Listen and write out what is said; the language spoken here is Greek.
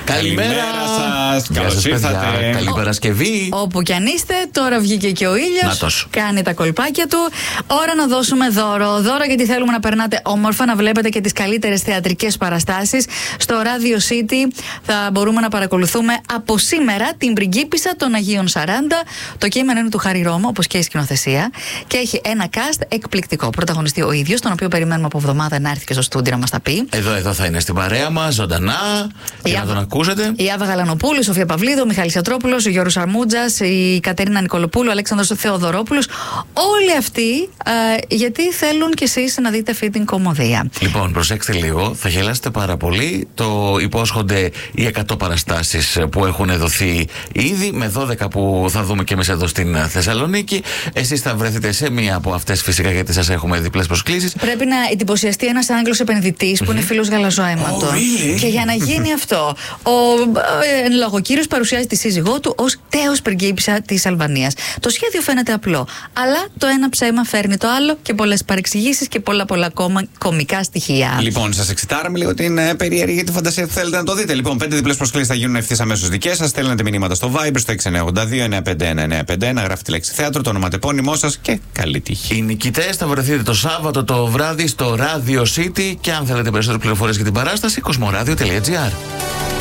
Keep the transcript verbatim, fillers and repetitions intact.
Καλημέρα σας. Καλώς ήρθατε. Καλή Παρασκευή. Όπου κι αν είστε, τώρα βγήκε και ο ήλιος. Κάνει τα κολπάκια του. Ώρα να δώσουμε δώρο. Δώρο γιατί θέλουμε να περνάτε όμορφα, να βλέπετε και τις καλύτερες θεατρικές παραστάσεις. Στο Radio City θα μπορούμε να παρακολουθούμε από σήμερα την Πριγκίπισσα των Αγίων Σαράντα. Το κείμενο είναι του Χάρη Ρώμα, όπως και η σκηνοθεσία. Και έχει ένα cast εκπληκτικό. Πρωταγωνιστεί ο ίδιος, τον οποίο περιμένουμε από εβδομάδα να έρθει και στο στούντιο να μας τα πει. Εδώ, εδώ θα είναι στην παρέα μας, ζωντανά, για να τον ακούσετε. Η Άβα Γαλανοπούλου, η Σοφία Παυλίδου, ο Μιχάλης Ιατρόπουλος, ο Γιώργος Αρμούτζας, η Κατερίνα Νικολοπούλου, ο Αλέξανδρος Θεοδωρόπουλος. Όλοι αυτοί α, γιατί θέλουν κι εσείς να δείτε αυτή την κομμωδία. Λοιπόν, προσέξτε λίγο, θα γελάσετε πάρα πολύ. Το υπόσχονται οι εκατό παραστάσεις που έχουν δοθεί ήδη, με δώδεκα που θα δούμε και εμείς εδώ στην Θεσσαλονίκη. Εσείς θα βρεθείτε σε μία από αυτές φυσικά, γιατί σας έχουμε διπλές προσκλήσεις. Πρέπει να εντυπωσιαστεί ένας Άγγλος επενδυτής που mm-hmm. είναι φίλος γαλαζοαίματος. Oh, really? Και για να γίνει αυτό, ο εν λόγω κύριος παρουσιάζει τη σύζυγό του ως τέος πριγκίπισσα της Αλβανίας. Το σχέδιο φαίνεται απλό, αλλά το ένα ψέμα φέρνει το άλλο και πολλές παρεξηγήσεις και πολλά πολλά κόμμα, κομικά στοιχεία. Λοιπόν, σας εξητάραμε λίγο την ε, περίεργη για τη φαντασία που θέλετε να το δείτε. Λοιπόν, πέντε διπλές προσκλήσεις θα γίνουν ευθύς αμέσως δικές σας. Στέλνετε μηνύματα στο Viber στο έξι εννιά ογδόντα δύο εννιά πέντε ένα εννιά πέντε ένα, γράφετε τη λέξη θέατρο, το ονοματεπώνυμό σας και καλή τύχη. Οι νικητές θα βρεθείτε το Σάββατο το βράδυ στο Radio City και αν θέλετε περισσότερες πληροφορίες για την παράσταση, κοσμοradio τελεία τζι άρ.